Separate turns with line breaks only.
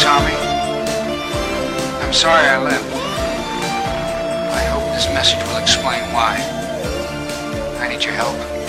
Tommy. I'm sorry I left. I hope this message will explain why. I need your help.